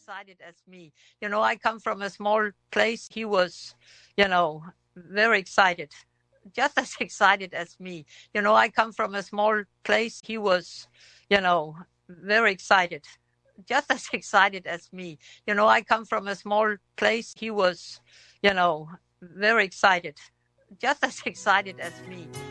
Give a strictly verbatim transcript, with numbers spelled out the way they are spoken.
excited as me. You know, I come from a small place. He was, you know, very excited, just as excited as me. You know, I come from a small place. He was, you know, very excited, just as excited as me. You know, I come from a small place. He was, you know, very excited, just as excited as me.